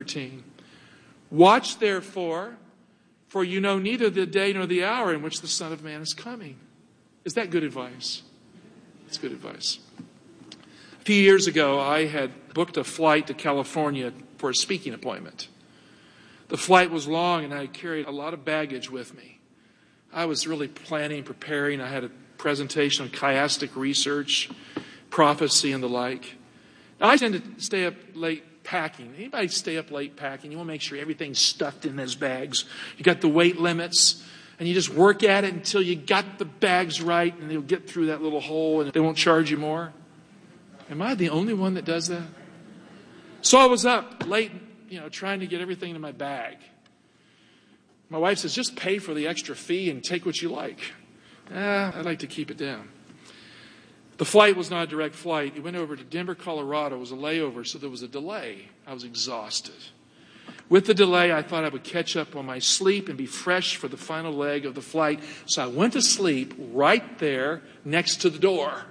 13. Watch therefore, for you know neither the day nor the hour in which the Son of Man is coming. Is that good advice? It's good advice. A few years ago, I had booked a flight to California for a speaking appointment. The flight was long, and I carried a lot of baggage with me. I was really planning, preparing. I had a presentation on chiastic research, prophecy, and the like. Now, I tend to stay up late packing. Anybody stay up late packing? You want to make sure everything's stuffed in those bags. You got the weight limits, and you just work at it until you got the bags right, and they'll get through that little hole, and they won't charge you more. Am I the only one that does that? So I was up late, trying to get everything in my bag. My wife says, just pay for the extra fee and take what you like. I'd like to keep it down. The flight was not a direct flight. It went over to Denver, Colorado. It was a layover, so there was a delay. I was exhausted. With the delay, I thought I would catch up on my sleep and be fresh for the final leg of the flight. So I went to sleep right there next to the door.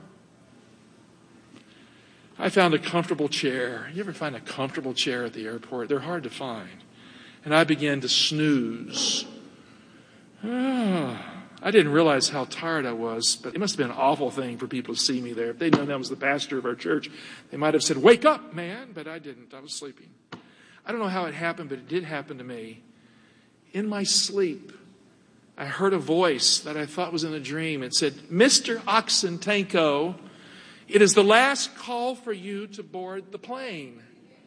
I found a comfortable chair. You ever find a comfortable chair at the airport? They're hard to find. And I began to snooze. I didn't realize how tired I was, but it must have been an awful thing for people to see me there. If they'd known that was the pastor of our church, they might have said, "Wake up, man." But I didn't. I was sleeping. I don't know how it happened, but it did happen to me. In my sleep, I heard a voice that I thought was in a dream. It said, "Mr. Oxentenko, it is the last call for you to board the plane."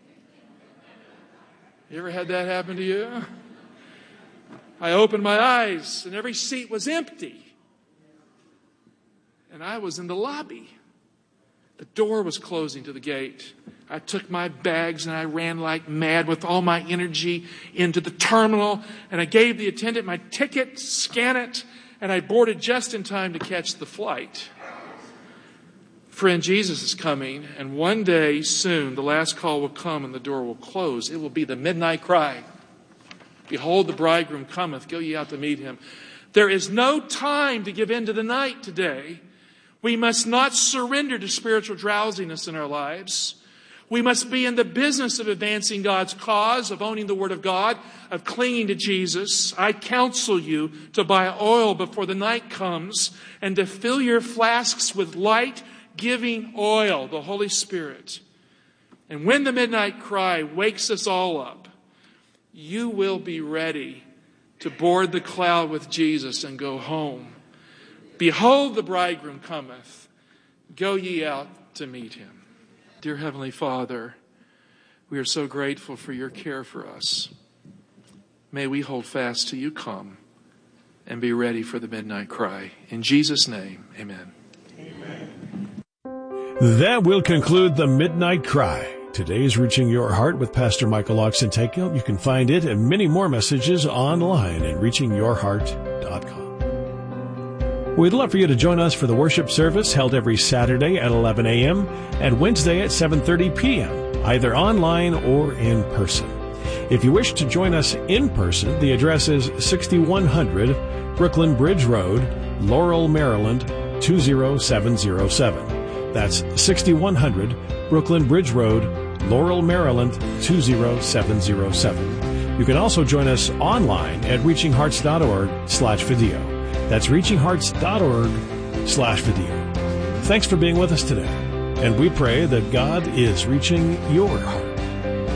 You ever had that happen to you? I opened my eyes and every seat was empty. And I was in the lobby. The door was closing to the gate. I took my bags and I ran like mad with all my energy into the terminal. And I gave the attendant my ticket, scan it, and I boarded just in time to catch the flight. Friend, Jesus is coming, and one day soon the last call will come and the door will close. It will be the midnight cry. Behold, the bridegroom cometh. Go ye out to meet him. There is no time to give in to the night today. We must not surrender to spiritual drowsiness in our lives. We must be in the business of advancing God's cause, of owning the Word of God, of clinging to Jesus. I counsel you to buy oil before the night comes and to fill your flasks with light giving oil, the Holy Spirit. And when the midnight cry wakes us all up, you will be ready to board the cloud with Jesus and go home. Behold, the bridegroom cometh. Go ye out to meet him. Dear Heavenly Father, we are so grateful for your care for us. May we hold fast till you come and be ready for the midnight cry. In Jesus' name, amen. Amen. That will conclude the Midnight Cry. Today's Reaching Your Heart with Pastor Michael Oxentenko. You can find it and many more messages online at reachingyourheart.com. We'd love for you to join us for the worship service held every Saturday at 11 a.m. and Wednesday at 7:30 p.m., either online or in person. If you wish to join us in person, the address is 6100 Brooklyn Bridge Road, Laurel, Maryland, 20707. That's 6100 Brooklyn Bridge Road, Laurel, Maryland, 20707. You can also join us online at reachinghearts.org/video. That's reachinghearts.org/video. Thanks for being with us today, and we pray that God is reaching your heart.